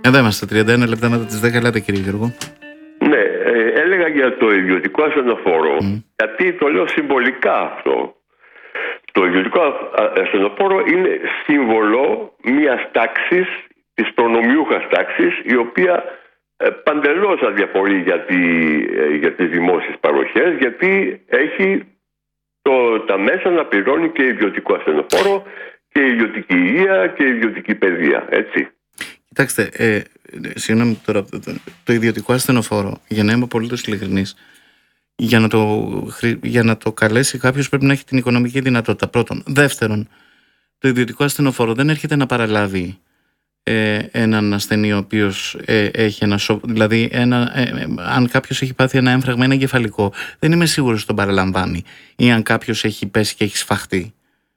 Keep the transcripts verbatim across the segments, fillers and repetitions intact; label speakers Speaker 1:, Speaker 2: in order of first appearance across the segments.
Speaker 1: Εδώ είμαστε, τριάντα ένα λεπτά μετά τις δέκα. Ελάτε, κύριε Γιώργο.
Speaker 2: Ναι, ε, έλεγα για το ιδιωτικό ασθενοφόρο, mm. γιατί το λέω συμβολικά αυτό. Το ιδιωτικό ασθενοφόρο είναι σύμβολο μιας τάξης, της προνομιούχας τάξης, η οποία ε, παντελώς αδιαφορεί για, τη, ε, για τις δημόσιες παροχές, γιατί έχει το, τα μέσα να πληρώνει και ιδιωτικό ασθενοφόρο και ιδιωτική υγεία και ιδιωτική παιδεία, έτσι.
Speaker 1: Κοιτάξτε, ε, συγγνώμη τώρα, το, το ιδιωτικό ασθενοφόρο, για να είμαι απολύτως ειλικρινής, για να, το, για να το καλέσει κάποιος πρέπει να έχει την οικονομική δυνατότητα, πρώτον. Δεύτερον, το ιδιωτικό ασθενοφόρο δεν έρχεται να παραλάβει ε, έναν ασθενή ο οποίος ε, έχει ένα σοκ. Δηλαδή, ένα, ε, ε, αν κάποιος έχει πάθει ένα έμφραγμα, ένα εγκεφαλικό, δεν είμαι σίγουρος ότι τον παραλαμβάνει. Ή αν κάποιος έχει πέσει και έχει σφαχτεί.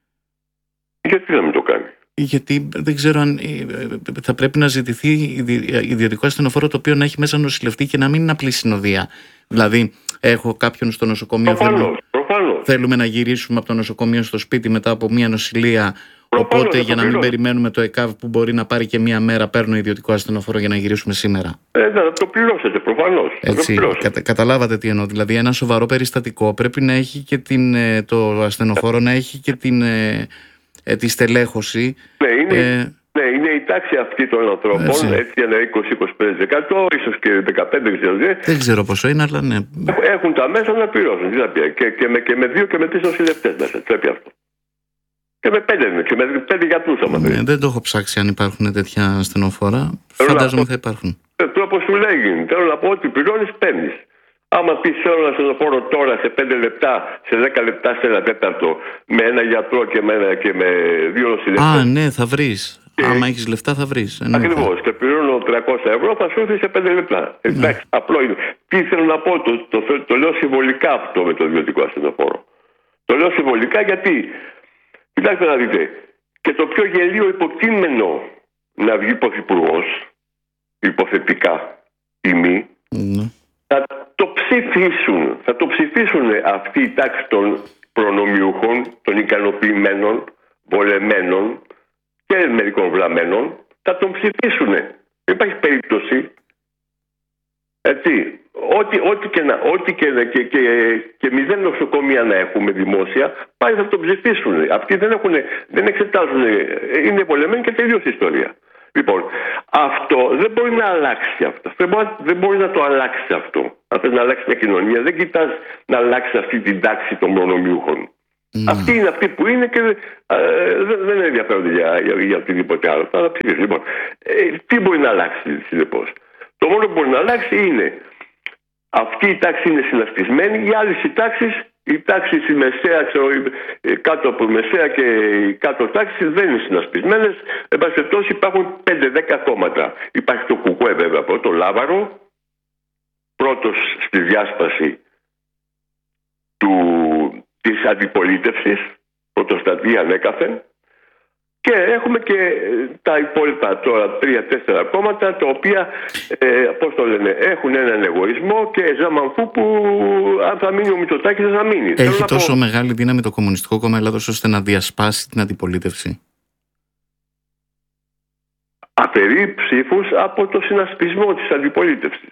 Speaker 2: Γιατί να μην το κάνει?
Speaker 1: Γιατί δεν ξέρω αν θα πρέπει να ζητηθεί ιδιωτικό ασθενοφόρο το οποίο να έχει μέσα νοσηλευτή και να μην είναι απλή συνοδεία. Δηλαδή, έχω κάποιον στο νοσοκομείο,
Speaker 2: προφανώς,
Speaker 1: θέλουμε,
Speaker 2: προφανώς.
Speaker 1: θέλουμε να γυρίσουμε από το νοσοκομείο στο σπίτι μετά από μια νοσηλεία.
Speaker 2: Προφανώς,
Speaker 1: οπότε, για να μην
Speaker 2: προφανώς.
Speaker 1: περιμένουμε το ΕΚΑΒ που μπορεί να πάρει και μία μέρα, παίρνω ιδιωτικό ασθενοφόρο για να γυρίσουμε σήμερα.
Speaker 2: Ε, θα το πληρώσετε, προφανώς.
Speaker 1: Έτσι,
Speaker 2: το πληρώσετε.
Speaker 1: Κατα, καταλάβατε τι εννοώ. Δηλαδή, ένα σοβαρό περιστατικό πρέπει να έχει και την, το ασθενοφόρο, να έχει και την. Ε, τη στελέχωση.
Speaker 2: Ναι, είναι,
Speaker 1: ε,
Speaker 2: ναι, είναι η τάξη αυτή των ανθρώπων, έτσι, έτσι ένα είκοσι με είκοσι πέντε τοις εκατό, ίσως και δεκαπέντε τοις εκατό.
Speaker 1: Δεν ξέρω πόσο είναι, αλλά ναι.
Speaker 2: Έχουν τα μέσα να πληρώσουν. Και, και, με, και με δύο και με τρεις νοσηλευτές μέσα. Πρέπει αυτό. Και με πέντε, και με πέντε γιατρούς.
Speaker 1: Ναι, δεν το έχω ψάξει αν υπάρχουν τέτοια ασθενοφόρα. Φαντάζομαι θα υπάρχουν.
Speaker 2: Τρόπο σου λέγει. Θέλω να πω ότι πληρώνεις, παίρνεις. Άμα πει θέλω ένα ασθενοφόρο τώρα σε πέντε λεπτά, σε δέκα λεπτά, σε ένα τέταρτο, με ένα γιατρό και με, ένα, και με δύο νοσηλευτές.
Speaker 1: Α, ναι, θα βρεις. Και... Άμα έχεις λεφτά, θα βρεις.
Speaker 2: Ακριβώς. Και πληρώνω τριακόσια ευρώ, θα σου έρθει σε πέντε λεπτά. Ναι. Εντάξει, απλό είναι. Τι θέλω να πω, το, το, το, το λέω συμβολικά αυτό με το ιδιωτικό ασθενοφόρο. Το λέω συμβολικά γιατί, κοιτάξτε να δείτε, και το πιο γελίο υποκείμενο να βγει πρωθυπουργός, υποθετικά ή μη,
Speaker 1: ναι.
Speaker 2: θα το ψηφίσουν, θα το ψηφίσουν αυτή η τάξη των προνομιούχων, των ικανοποιημένων, βολεμένων και μερικών βλαμμένων, θα τον ψηφίσουν. Δεν υπάρχει περίπτωση. Έτσι, ό,τι, ό,τι και, να, ό,τι και, και, και, και μηδέν νοσοκομεία να έχουμε δημόσια, πάλι θα τον ψηφίσουν. Αυτοί δεν, έχουν, δεν εξετάζουν, είναι βολεμένοι και τελείωσε η ιστορία. Λοιπόν, αυτό δεν μπορεί να αλλάξει αυτό. Δεν μπορεί, δεν μπορεί να το αλλάξει αυτό. Αν θες να αλλάξει μια κοινωνία, δεν κοιτάς να αλλάξει αυτή την τάξη των προνομιούχων. Mm. Αυτοί είναι αυτοί που είναι και ε, δεν, δεν ενδιαφέρονται για, για, για οτιδήποτε άλλο. Θα ψηφίσει. Λοιπόν, ε, τι μπορεί να αλλάξει, συνεπώς? Το μόνο που μπορεί να αλλάξει είναι αυτή η τάξη είναι συνασπισμένη, οι άλλες οι τάξεις. Η τάξη η μεσαία, ξέρω, κάτω από μεσαία και οι κάτω τάξεις δεν είναι συνασπισμένες. Εν πάση περιπτώσει υπάρχουν πέντε δέκα κόμματα. Υπάρχει το ΚΚΕ βέβαια, το Λάβαρο, πρώτος στη διάσπαση του, της αντιπολίτευσης, πρωτοστατή ανέκαθεν. Και έχουμε και τα υπόλοιπα τώρα τρία-τέσσερα κόμματα τα οποία ε, πώς το λένε, έχουν έναν εγωισμό και ζαμανφού που αν θα μείνει ο Μητσοτάκης θα μείνει.
Speaker 1: Έχει τόσο πω... μεγάλη δύναμη το Κομμουνιστικό Κόμμα Ελλάδος ώστε να διασπάσει την αντιπολίτευση?
Speaker 2: Αφαιρεί ψήφους από το συνασπισμό της αντιπολίτευσης.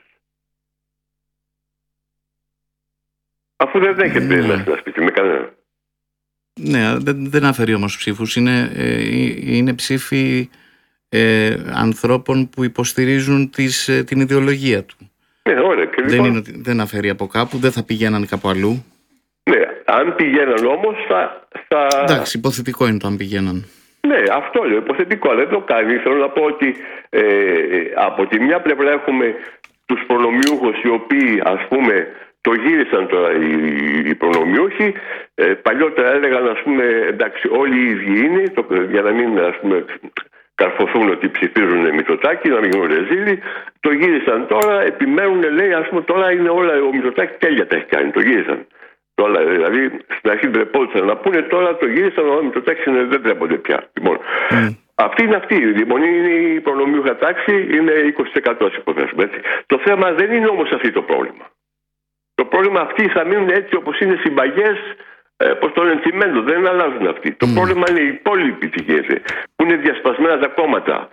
Speaker 2: Αφού δεν δέχεται
Speaker 1: ναι.
Speaker 2: να συνασπιστεί με κανένα.
Speaker 1: Ναι, δεν, δεν αφαιρεί όμως ψήφους. Είναι, ε, είναι ψήφοι ε, ανθρώπων που υποστηρίζουν τις, ε, την ιδεολογία του.
Speaker 2: Ναι, ωραία. Και
Speaker 1: δεν,
Speaker 2: λοιπόν...
Speaker 1: είναι, δεν αφαιρεί από κάπου, δεν θα πηγαίναν κάπου αλλού.
Speaker 2: Ναι, αν πηγαίναν όμως θα... θα...
Speaker 1: Εντάξει, υποθετικό είναι το αν πηγαίναν.
Speaker 2: Ναι, αυτό λέω, υποθετικό, αλλά δεν το κάνει. Θέλω να πω ότι ε, από τη μια πλευρά έχουμε τους προνομιούχους οι οποίοι ας πούμε το γύρισαν τώρα οι, οι προνομιούχοι. Ε, παλιότερα έλεγαν ας πούμε εντάξει όλοι οι ίδιοι είναι, το, για να μην ας πούμε καρφωθούν ότι ψηφίζουν Μητσοτάκη, να μην γίνουν ρεζίλοι. Το γύρισαν τώρα, επιμένουν, λέει ας πούμε τώρα είναι όλα, ο Μητσοτάκης τέλεια τα έχει κάνει, το γύρισαν. Τώρα, δηλαδή στην αρχή ντρεπόντουσαν να πούνε, τώρα το γύρισαν, ο Μητσοτάκης δεν τρέπονται πια. Λοιπόν, mm. Αυτή είναι αυτή. Λοιπόν, είναι η προνομιούχα τάξη, είναι είκοσι τοις εκατό υποθέσουμε έτσι. Το θέμα δεν είναι όμως αυτό το πρόβλημα. Το πρόβλημα αυτοί θα μείνουν έτσι όπως είναι συμπαγές, ε, όπως το λένε τσιμέντο, δεν αλλάζουν αυτοί. Mm. Το πρόβλημα είναι οι υπόλοιποι τι γίνεται, που είναι διασπασμένα τα κόμματα,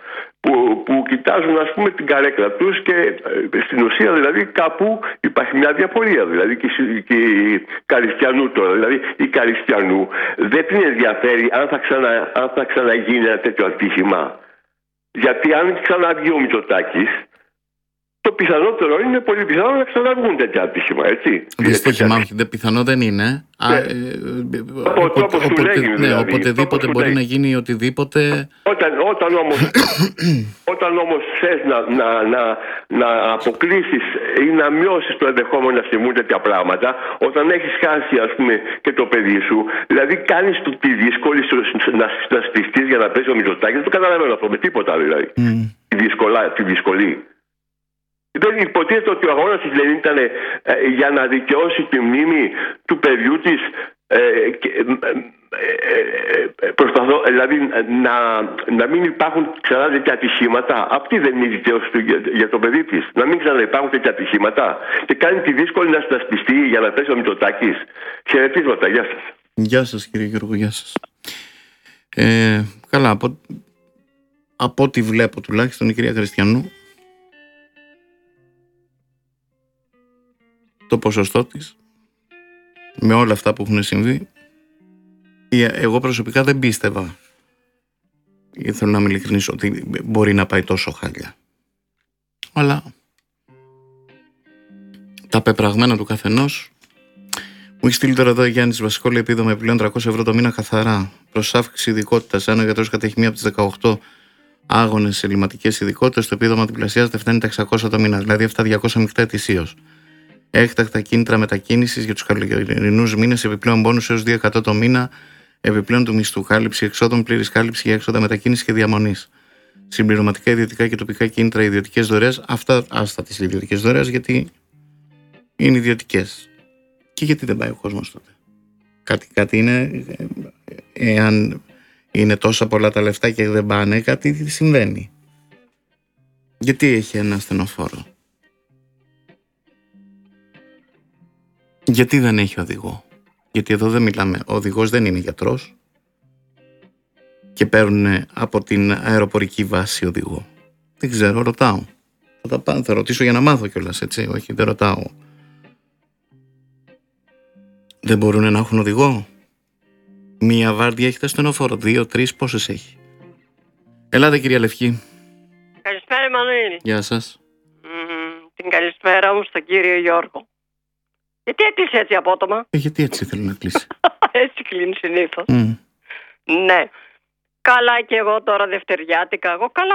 Speaker 2: που, που κοιτάζουν, ας πούμε, την καρέκλα τους και ε, στην ουσία δηλαδή κάπου υπάρχει μια διαφορία. Δηλαδή και, και η Καριστιανού τώρα, δηλαδή η Καριστιανού δεν την ενδιαφέρει αν θα, ξανα, αν θα ξαναγίνει ένα τέτοιο ατύχημα. Γιατί αν ξαναβγεί ο Μητσοτάκης, το πιθανότερο είναι πολύ πιθανό να ξαναβγούν τέτοια ατύχημα, έτσι.
Speaker 1: Δυστύχημα, όχι, δεν πιθανό δεν είναι.
Speaker 2: Ναι.
Speaker 1: Α, ε,
Speaker 2: Από τρόπος του λέγει,
Speaker 1: ναι,
Speaker 2: δηλαδή.
Speaker 1: οποτεδήποτε μπορεί
Speaker 2: λέγει.
Speaker 1: να γίνει οτιδήποτε.
Speaker 2: Όταν, όταν όμως, όταν όμως θες να, να, να, να αποκλείσεις ή να μειώσεις το ενδεχόμενο να συμβούν τέτοια πράγματα, όταν έχεις χάσει, ας πούμε, και το παιδί σου, δηλαδή κάνεις το, τη δύσκολη σου να, να στηστείς για να πέσει ο Μητσοτάκης, δεν το καταλαβαίνω αυτό με τίποτα δηλαδή. Mm. Τη, δυσκολά, τη δυσκολή. Δεν υποτίθεται ότι ο αγώνας της Λενίνη ήταν ε, για να δικαιώσει τη μνήμη του παιδιού της, ε, και, ε, ε, προσπαθώ, δηλαδή να, να μην υπάρχουν ξανά τέτοια ατυχήματα. Αυτή δεν είναι η δικαίωση του για, για το παιδί της. Να μην ξαναυπάρχουν τέτοια ατυχήματα. Και κάνει τη δύσκολη να στασπιστεί για να πέσει ο Μητσοτάκης. Χαιρετίσματα, γεια σας.
Speaker 1: Γεια σας κύριε Γιώργο, γεια σας. Ε, καλά, από, από ό,τι βλέπω τουλάχιστον η κυρία Χριστιανού, το ποσοστό της με όλα αυτά που έχουν συμβεί, εγώ προσωπικά δεν πίστευα, θέλω να είμαι ειλικρινής, ότι μπορεί να πάει τόσο χάλια. Αλλά τα πεπραγμένα του καθενός. Μου έχει στείλει τώρα εδώ Γιάννης Βασικόλη, επίδομα επιπλέον τριακόσια ευρώ το μήνα καθαρά προς αύξηση ειδικότητας. Αν ο γιατρός κατέχει μία από τις δεκαοκτώ άγονες ελληματικές ειδικότητες, το επίδομα διπλασιάζεται, φτάνει τα εξακόσια το μήνα, δηλαδή αυτά διακόσια μεικτά ετησίως. Έκτακτα κίνητρα μετακίνησης για τους καλοκαιρινούς μήνες, επιπλέον μπόνους έως δύο εκατό το μήνα, επιπλέον του μισθού, κάλυψη εξόδων, πλήρης κάλυψη για έξοδα μετακίνησης και διαμονής. Συμπληρωματικά ιδιωτικά και τοπικά κίνητρα, ιδιωτικές δωρεές. Αυτά άστα τις ιδιωτικές δωρεές, γιατί είναι ιδιωτικές. Και γιατί δεν πάει ο κόσμος τότε. Κάτι, κάτι είναι, εάν είναι τόσα πολλά τα λεφτά και δεν πάνε, κάτι συμβαίνει. Γιατί έχει ένα ασθενοφόρο. Γιατί δεν έχει οδηγό. Γιατί εδώ δεν μιλάμε. Ο οδηγός δεν είναι γιατρός και παίρνουν από την αεροπορική βάση οδηγό. Δεν ξέρω, ρωτάω. Θα τα πάω, θα ρωτήσω για να μάθω κιόλας, έτσι. Όχι, δεν ρωτάω. Δεν μπορούν να έχουν οδηγό. Μία βάρδια έχει τα στενοφόρο. Δύο, τρεις, πόσες έχει. Ελάτε κυρία Λευκή.
Speaker 3: Καλησπέρα Μανουήλ.
Speaker 1: Γεια σας.
Speaker 3: Mm, την καλησπέρα μου στον κύριο Γιώργο. Γιατί έκλεισε έτσι απότομα.
Speaker 1: Ε, γιατί έτσι θέλει να κλείσει.
Speaker 3: Έτσι κλείνει συνήθως.
Speaker 1: Mm.
Speaker 3: Ναι. Καλά και εγώ τώρα δευτεριάτικα. Εγώ καλά